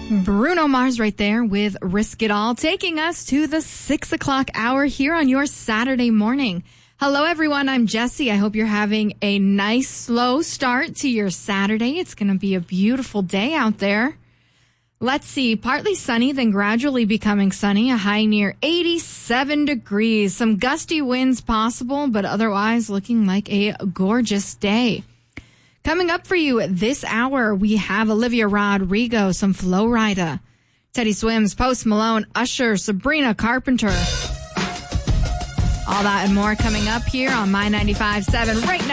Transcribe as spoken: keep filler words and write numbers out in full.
Bruno Mars right there with Risk It All, taking us to the six o'clock hour here on your Saturday morning. Hello, everyone. I'm Jessie. I hope you're having a nice, slow start to your Saturday. It's going to be a beautiful day out there. Let's see. Partly sunny, then gradually becoming sunny. A high near eighty-seven degrees. Some gusty winds possible, but otherwise looking like a gorgeous day. Coming up for you this hour, we have Olivia Rodrigo, some Flo Rida, Teddy Swims, Post Malone, Usher, Sabrina Carpenter. All that and more coming up here on My ninety-five point seven right now.